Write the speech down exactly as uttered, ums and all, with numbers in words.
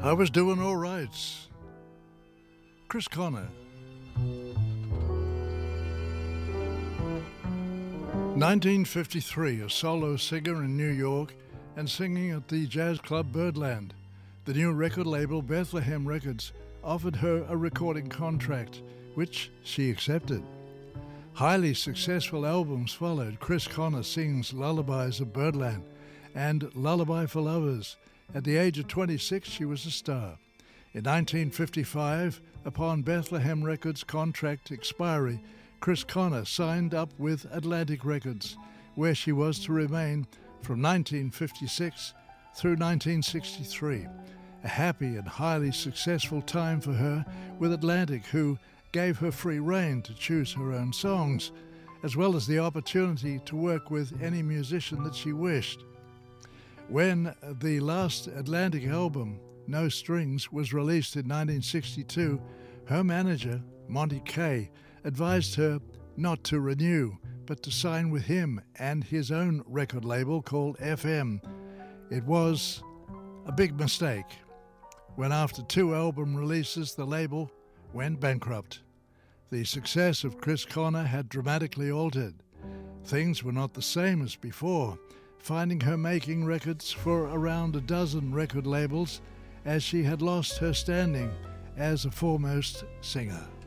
I was doing all right. Chris Connor. nineteen fifty-three, a solo singer in New York and singing at the jazz club Birdland. The new record label Bethlehem Records offered her a recording contract, which she accepted. Highly successful albums followed. Chris Connor sings Lullabies of Birdland and Lullaby for Lovers. At the age of twenty-six, she was a star. In nineteen fifty-five, upon Bethlehem Records' contract expiry, Chris Connor signed up with Atlantic Records, where she was to remain from nineteen fifty-six through nineteen sixty-three. A happy and highly successful time for her with Atlantic, who gave her free rein to choose her own songs, as well as the opportunity to work with any musician that she wished. When the last Atlantic album, No Strings, was released in nineteen sixty-two, her manager, Monty Kaye, advised her not to renew, but to sign with him and his own record label called F M. It was a big mistake when after two album releases the label went bankrupt. The success of Chris Connor had dramatically altered. Things were not the same as before, finding her making records for around a dozen record labels as she had lost her standing as a foremost singer.